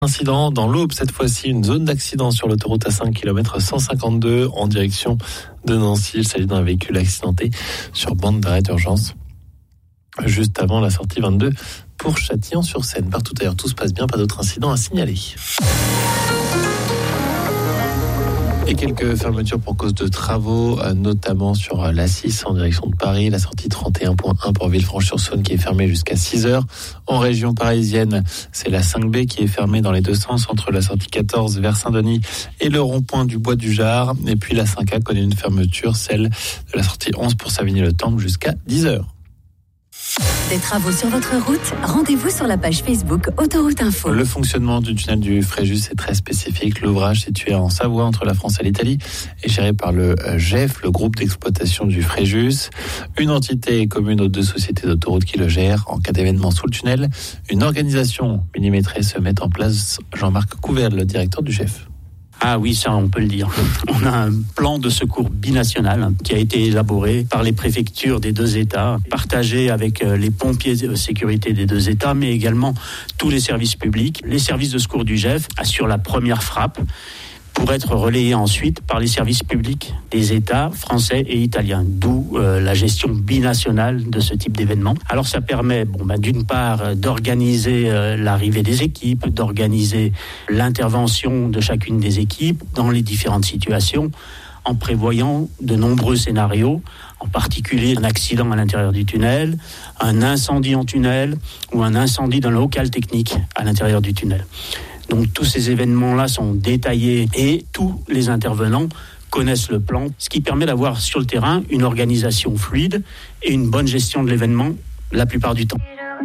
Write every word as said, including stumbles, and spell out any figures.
Incident dans l'Aube, cette fois-ci une zone d'accident sur l'autoroute A cinq kilomètres cent cinquante-deux en direction de Nancy. Il s'agit d'un véhicule accidenté sur bande d'arrêt d'urgence juste avant la sortie vingt-deux pour Châtillon-sur-Seine. Partout ailleurs, tout se passe bien, pas d'autres incidents à signaler. Et quelques fermetures pour cause de travaux, notamment sur l'A six en direction de Paris, la sortie trente et un point un pour Villefranche-sur-Saône qui est fermée jusqu'à six heures. En région parisienne, c'est la cinq B qui est fermée dans les deux sens entre la sortie quatorze vers Saint-Denis et le rond-point du Bois du Jard. Et puis la cinq A connaît une fermeture, celle de la sortie onze pour Savigny-le-Temple jusqu'à dix heures. Des travaux sur votre route, rendez-vous sur la page Facebook Autoroute Info. Le fonctionnement du tunnel du Fréjus est très spécifique. L'ouvrage situé en Savoie entre la France et l'Italie est géré par le G E F, le groupe d'exploitation du Fréjus. Une entité commune aux deux sociétés d'autoroutes qui le gèrent. En cas d'événement sous le tunnel, une organisation millimétrée se met en place. Jean-Marc Couverle, le directeur du G E F. Ah oui, ça on peut le dire. On a un plan de secours binational qui a été élaboré par les préfectures des deux États, partagé avec les pompiers de sécurité des deux États, mais également tous les services publics. Les services de secours du G E F assurent la première frappe pour être relayés ensuite par les services publics des États français et italiens, d'où euh, la gestion binationale de ce type d'événement. Alors ça permet, bon, bah, d'une part, d'organiser euh, l'arrivée des équipes, d'organiser l'intervention de chacune des équipes dans les différentes situations, en prévoyant de nombreux scénarios, en particulier un accident à l'intérieur du tunnel, un incendie en tunnel ou un incendie dans le local technique à l'intérieur du tunnel. Donc tous ces événements-là sont détaillés et tous les intervenants connaissent le plan, ce qui permet d'avoir sur le terrain une organisation fluide et une bonne gestion de l'événement la plupart du temps.